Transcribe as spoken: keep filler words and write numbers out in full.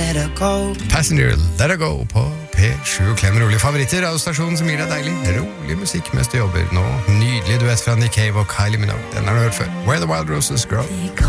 let her go. Passenger, let her go på P sju. Klem rolig favoritter, radiostasjonen som gir deg deilig, rolig musikk mens du jobber. Nå, nydelig duett fra Nick Cave og Kylie Minogue. Den har du hørt før. Where the Wild Roses Grow.